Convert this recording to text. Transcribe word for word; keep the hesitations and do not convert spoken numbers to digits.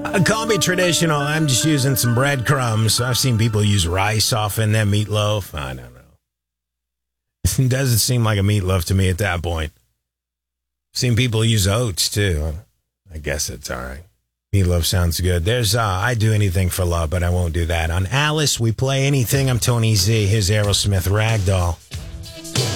Uh, call me traditional. I'm just using some breadcrumbs. I've seen people use rice off in their meatloaf. I don't know. It doesn't seem like a meatloaf to me at that point. I've seen people use oats, too. I guess it's all right. Meatloaf sounds good. There's, uh, I do anything for love, but I won't do that. On Alice, we play anything. I'm Tony Z. Here's Aerosmith Ragdoll.